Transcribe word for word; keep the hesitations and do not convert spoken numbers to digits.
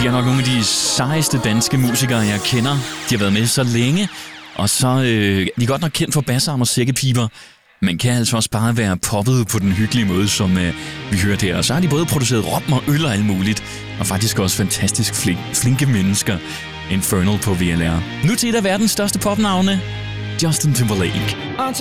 De er nok nogle af de sejeste danske musikere, jeg kender. De har været med så længe, og så øh, de er godt nok kendt for bassarm og sækkepiber, men kan altså også bare være poppet på den hyggelige måde, som øh, vi hørte her. Og så har de både produceret rom og øl og alt muligt, og faktisk også fantastisk flink, flinke mennesker. Infernal på V L R. Nu til et af verdens største popnavne, Justin Timberlake.